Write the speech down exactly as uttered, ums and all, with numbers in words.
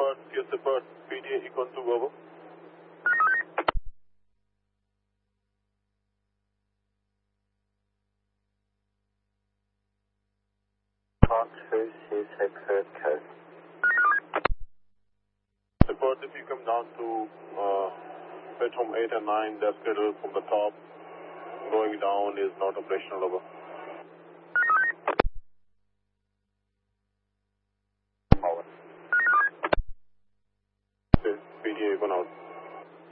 Support, yes, support. P D A equal to over. Park through is head first coast. Support, if you come down to uh, platform eight and nine, that's scheduled from the top. Going down is not operational over.